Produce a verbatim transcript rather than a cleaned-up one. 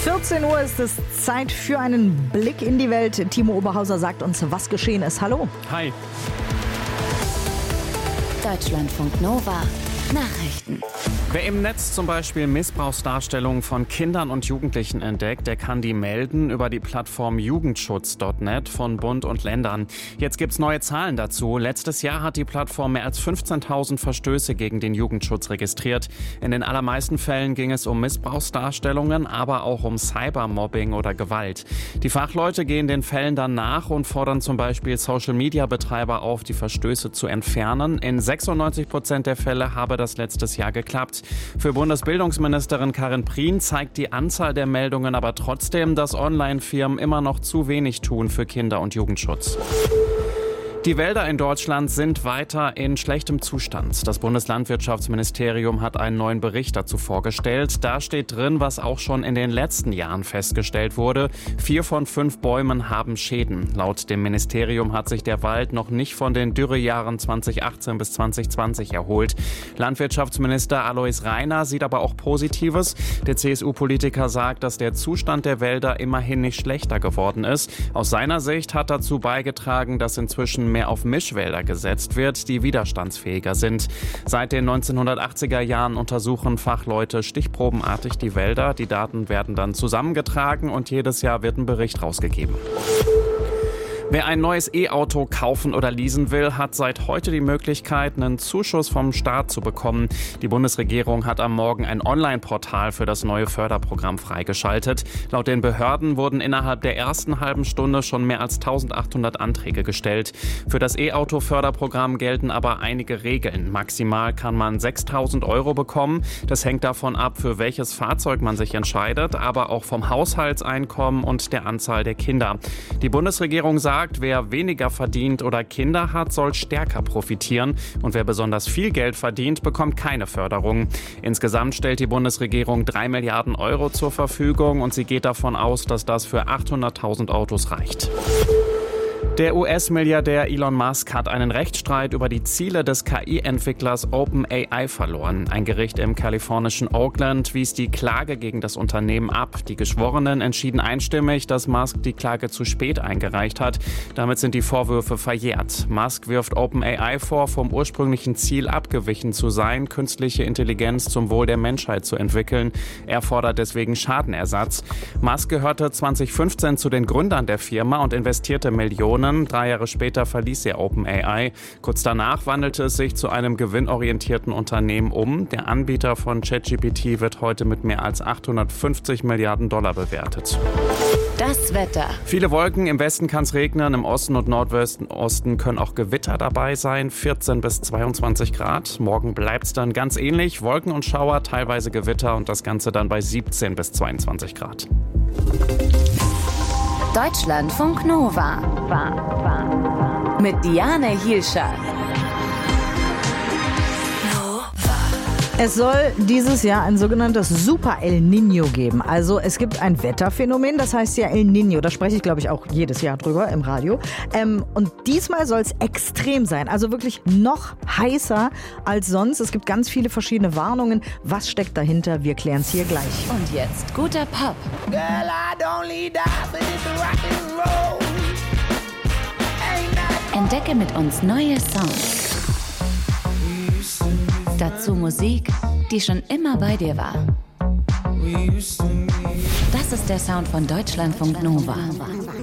vierzehn Uhr ist es Zeit für einen Blick in die Welt. Timo Oberhauser sagt uns, was geschehen ist. Hallo. Hi. Deutschlandfunk Nova. Nachrichten. Wer im Netz zum Beispiel Missbrauchsdarstellungen von Kindern und Jugendlichen entdeckt, der kann die melden über die Plattform jugendschutz punkt net von Bund und Ländern. Jetzt gibt's neue Zahlen dazu. Letztes Jahr hat die Plattform mehr als fünfzehntausend Verstöße gegen den Jugendschutz registriert. In den allermeisten Fällen ging es um Missbrauchsdarstellungen, aber auch um Cybermobbing oder Gewalt. Die Fachleute gehen den Fällen dann nach und fordern zum Beispiel Social-Media-Betreiber auf, die Verstöße zu entfernen. In sechsundneunzig Prozent der Fälle habe das letztes Jahr geklappt. Für Bundesbildungsministerin Karin Prien zeigt die Anzahl der Meldungen aber trotzdem, dass Online-Firmen immer noch zu wenig tun für Kinder- und Jugendschutz. Die Wälder in Deutschland sind weiter in schlechtem Zustand. Das Bundeslandwirtschaftsministerium hat einen neuen Bericht dazu vorgestellt. Da steht drin, was auch schon in den letzten Jahren festgestellt wurde. Vier von fünf Bäumen haben Schäden. Laut dem Ministerium hat sich der Wald noch nicht von den Dürrejahren zweitausendachtzehn bis zweitausendzwanzig erholt. Landwirtschaftsminister Alois Rainer sieht aber auch Positives. Der C S U-Politiker sagt, dass der Zustand der Wälder immerhin nicht schlechter geworden ist. Aus seiner Sicht hat dazu beigetragen, dass inzwischen mehr auf Mischwälder gesetzt wird, die widerstandsfähiger sind. Seit den neunzehnhundertachtziger Jahren untersuchen Fachleute stichprobenartig die Wälder. Die Daten werden dann zusammengetragen und jedes Jahr wird ein Bericht rausgegeben. Wer ein neues E-Auto kaufen oder leasen will, hat seit heute die Möglichkeit, einen Zuschuss vom Staat zu bekommen. Die Bundesregierung hat am Morgen ein Online-Portal für das neue Förderprogramm freigeschaltet. Laut den Behörden wurden innerhalb der ersten halben Stunde schon mehr als eintausendachthundert Anträge gestellt. Für das E-Auto-Förderprogramm gelten aber einige Regeln. Maximal kann man sechstausend Euro bekommen. Das hängt davon ab, für welches Fahrzeug man sich entscheidet, aber auch vom Haushaltseinkommen und der Anzahl der Kinder. Die Bundesregierung sagt, wer weniger verdient oder Kinder hat, soll stärker profitieren. Und wer besonders viel Geld verdient, bekommt keine Förderung. Insgesamt stellt die Bundesregierung drei Milliarden Euro zur Verfügung und sie geht davon aus, dass das für achthunderttausend Autos reicht. Der U S-Milliardär Elon Musk hat einen Rechtsstreit über die Ziele des K I-Entwicklers OpenAI verloren. Ein Gericht im kalifornischen Oakland wies die Klage gegen das Unternehmen ab. Die Geschworenen entschieden einstimmig, dass Musk die Klage zu spät eingereicht hat. Damit sind die Vorwürfe verjährt. Musk wirft OpenAI vor, vom ursprünglichen Ziel abgewichen zu sein, künstliche Intelligenz zum Wohl der Menschheit zu entwickeln. Er fordert deswegen Schadenersatz. Musk gehörte zweitausendfünfzehn zu den Gründern der Firma und investierte Millionen. Drei Jahre später verließ er OpenAI. Kurz danach wandelte es sich zu einem gewinnorientierten Unternehmen um. Der Anbieter von ChatGPT wird heute mit mehr als achthundertfünfzig Milliarden Dollar bewertet. Das Wetter. Viele Wolken, im Westen kann es regnen, im Osten und Nordwesten können auch Gewitter dabei sein, vierzehn bis zweiundzwanzig Grad. Morgen bleibt es dann ganz ähnlich, Wolken und Schauer, teilweise Gewitter und das Ganze dann bei siebzehn bis zweiundzwanzig Grad. Deutschlandfunk Nova. Mit Diane Hielscher. Es soll dieses Jahr ein sogenanntes Super El Niño geben. Also es gibt ein Wetterphänomen, das heißt ja El Niño. Da spreche ich, glaube ich, auch jedes Jahr drüber im Radio. Ähm, und diesmal soll es extrem sein. Also wirklich noch heißer als sonst. Es gibt ganz viele verschiedene Warnungen. Was steckt dahinter? Wir klären es hier gleich. Und jetzt guter Pop. Girl, I don't need that, but it's rock and roll. Ain't that Entdecke mit uns neue Songs. Dazu Musik, die schon immer bei dir war. Das ist der Sound von Deutschlandfunk Nova.